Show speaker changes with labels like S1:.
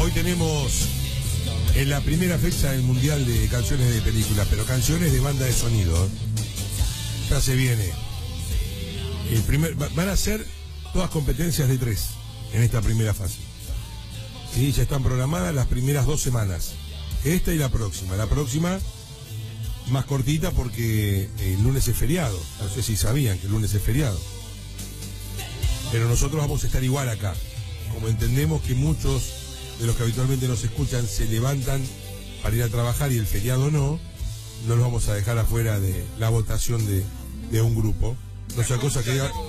S1: Hoy tenemos en la primera fecha del Mundial de Canciones de Películas, pero canciones de banda de sonido. Ya se viene. Van a ser todas competencias de 3 en esta primera fase. Sí, ya están programadas las primeras 2 semanas. Esta y la próxima. La próxima más cortita porque el lunes es feriado. No sé si sabían que el lunes es feriado. Pero nosotros vamos a estar igual acá. Como entendemos que muchos de los que habitualmente nos escuchan se levantan para ir a trabajar y el feriado no los vamos a dejar afuera de la votación de un grupo. No sea cosa que